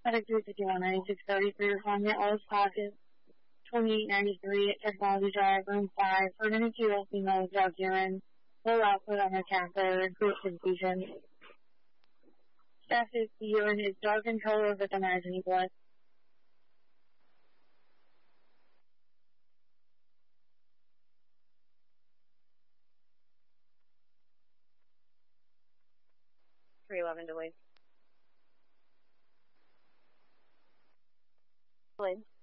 FedEx 351 9630 for your client, Ellis Pocket, 2893 at Technology Drive, Room 5, for an material female without urine, low output on her catheter, group confusion. Staff says the urine is dark in color but doesn't have any blood. Delayed.